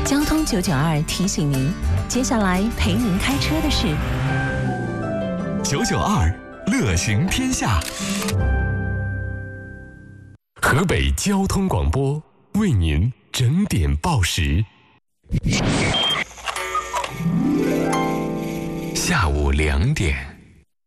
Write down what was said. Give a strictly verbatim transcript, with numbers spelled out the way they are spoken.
交通九九二提醒您，接下来陪您开车的是九九二乐行天下。河北交通广播为您整点报时。下午两点。